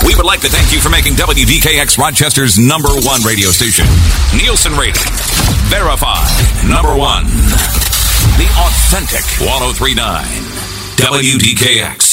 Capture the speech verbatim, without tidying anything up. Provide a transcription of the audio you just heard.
We would like to thank you for making W D K X Rochester's number one radio station. Nielsen rating. Verified. Number one. The authentic one oh three point nine. W D K X.